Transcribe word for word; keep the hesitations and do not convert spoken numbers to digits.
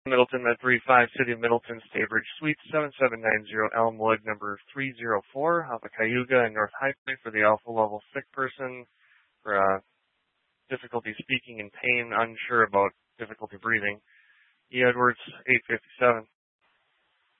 Middleton, med three five, City of Middleton, Staybridge Suite, seven seven nine zero, Elmwood, number three zero four, Alpha Cayuga and North High Point for the Alpha Level sick person for uh, difficulty speaking and pain, unsure about difficulty breathing. E. Edwards, eight fifty-seven.